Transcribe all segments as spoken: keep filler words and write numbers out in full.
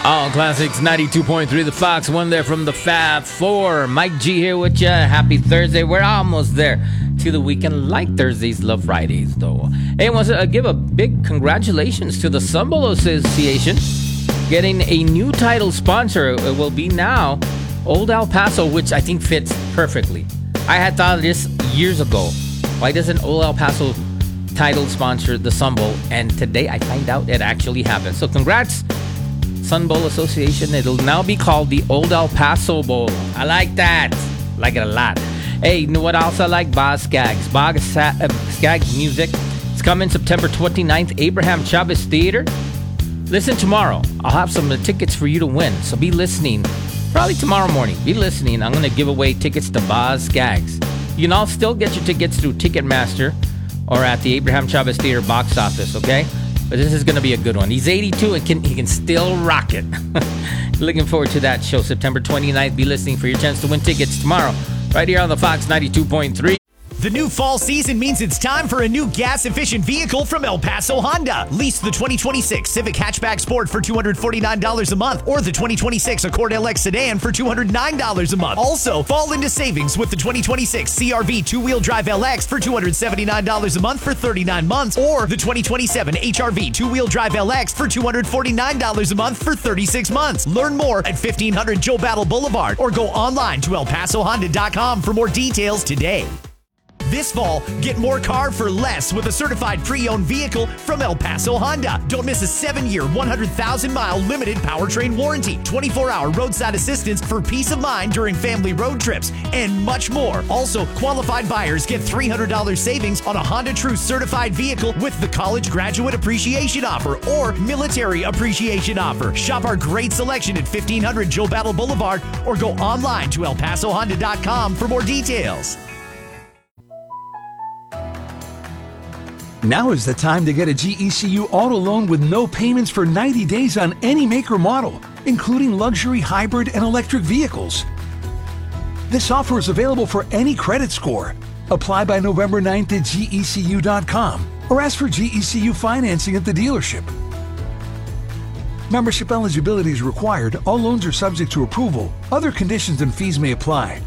All Classics ninety-two point three, The Fox. One there from the Fab Four. Mike G here with you. Happy Thursday. We're almost there to the weekend. Like Thursdays, love Fridays, though. Hey, I want to give a big congratulations to the Sun Bowl Association getting a new title sponsor. It will be now Old El Paso, which I think fits perfectly. I had thought of this years ago. Why doesn't Old El Paso title sponsor the Sun Bowl? And today I find out it actually happened. So congrats, Sun Bowl Association. It'll now be called the Old El Paso Bowl. I like that. Like it a lot. Hey, you know what else I like? Boz Scaggs. Boz Sa- uh, Scaggs music. It's coming September twenty-ninth, Abraham Chavez Theater. Listen tomorrow. I'll have some tickets for you to win. So be listening. Probably tomorrow morning. Be listening. I'm going to give away tickets to Boz Scaggs. You can all still get your tickets through Ticketmaster or at the Abraham Chavez Theater box office, okay? But this is going to be a good one. He's eighty-two and can he can still rock it. Looking forward to that show, September twenty-ninth. Be listening for your chance to win tickets tomorrow, right here on the Fox ninety-two point three. The new fall season means it's time for a new gas-efficient vehicle from El Paso Honda. Lease the twenty twenty-six Civic Hatchback Sport for two hundred forty-nine dollars a month or the twenty twenty-six Accord L X Sedan for two hundred nine dollars a month. Also, fall into savings with the twenty twenty-six C R V two-wheel drive L X for two hundred seventy-nine dollars a month for thirty-nine months or the twenty twenty-seven H R V two-wheel drive L X for two hundred forty-nine dollars a month for thirty-six months. Learn more at fifteen hundred Joe Battle Boulevard or go online to el paso honda dot com for more details today. This fall, get more car for less with a certified pre-owned vehicle from El Paso Honda. Don't miss a seven-year, one hundred thousand mile limited powertrain warranty, twenty-four hour roadside assistance for peace of mind during family road trips, and much more. Also, qualified buyers get three hundred dollars savings on a Honda True certified vehicle with the College Graduate Appreciation Offer or Military Appreciation Offer. Shop our great selection at fifteen hundred Joe Battle Boulevard or go online to el paso honda dot com for more details. Now is the time to get a G E C U auto loan with no payments for ninety days on any make or model, including luxury hybrid and electric vehicles. This offer is available for any credit score. Apply by November ninth at G E C U dot com or ask for G E C U financing at the dealership. Membership eligibility is required. All loans are subject to approval. Other conditions and fees may apply.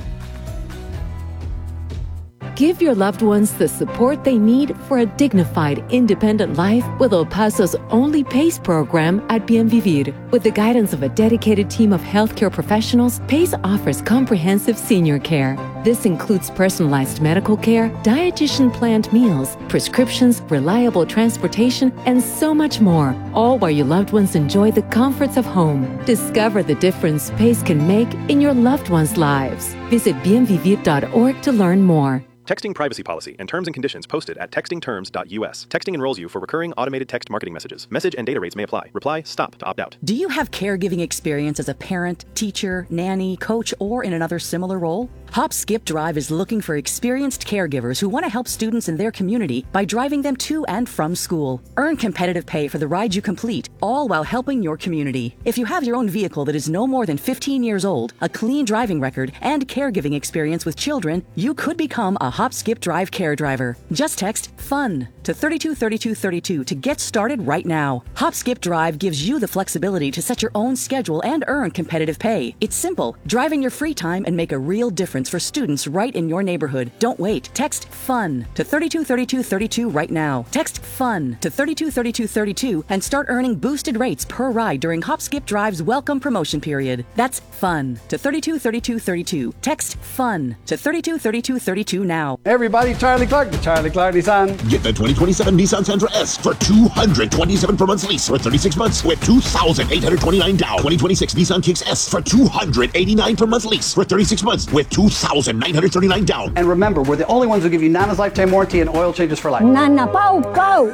Give your loved ones the support they need for a dignified, independent life with El Paso's only PACE program at Bien Vivir. With the guidance of a dedicated team of healthcare professionals, PACE offers comprehensive senior care. This includes personalized medical care, dietitian-planned meals, prescriptions, reliable transportation, and so much more, all while your loved ones enjoy the comforts of home. Discover the difference PACE can make in your loved ones' lives. Visit bien vivir dot org to learn more. Texting privacy policy and terms and conditions posted at texting terms dot U S. Texting enrolls you for recurring automated text marketing messages. Message and data rates may apply. Reply STOP to opt out. Do you have caregiving experience as a parent, teacher, nanny, coach, or in another similar role? Hop Skip Drive is looking for experienced caregivers who want to help students in their community by driving them to and from school. Earn competitive pay for the ride you complete, all while helping your community. If you have your own vehicle that is no more than fifteen years old, a clean driving record, and caregiving experience with children, you could become a Hop Skip Drive care driver. Just text FUN to thirty-two thirty-two thirty-two to get started right now. Hop Skip Drive gives you the flexibility to set your own schedule and earn competitive pay. It's simple. Drive in your free time and make a real difference for students right in your neighborhood. Don't wait. Text FUN to thirty-two thirty-two thirty-two right now. Text FUN to thirty-two thirty-two thirty-two and start earning boosted rates per ride during Hop Skip Drive's welcome promotion period. That's FUN to thirty-two thirty-two thirty-two. Text FUN to thirty-two thirty-two thirty-two now. Everybody, Charlie Clark, the Charlie Clark Nissan. Get the twenty twenty-seven Nissan Sentra S for two hundred twenty-seven per month lease for thirty-six months with two thousand eight hundred twenty-nine down. twenty twenty-six Nissan Kicks S for two hundred eighty-nine per month lease for thirty-six months with two thousand nine hundred thirty-nine down. And remember, we're the only ones who give you Nana's lifetime warranty and oil changes for life. Nana Pau Pau.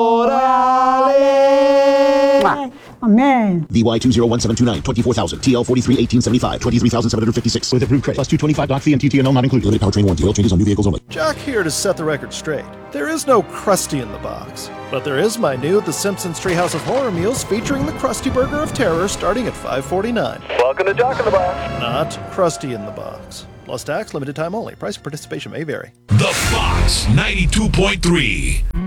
Orale. Amen. V Y two zero one seven two nine, twenty-four thousand, T L forty-three eighteen seventy-five, twenty-three thousand seven hundred fifty-six. With approved credit, plus two twenty-five doc fee and T T N L not included. Limited powertrain warranty, oil changes on new vehicles only. Jack here to set the record straight. There is no Krusty in the box, but there is my new The Simpsons Treehouse of Horror meals featuring the Krusty Burger of Terror starting at five forty-nine. Welcome to Jack in the Box. Not Krusty in the box. Plus tax, limited time only. Price of participation may vary. The Fox ninety-two point three.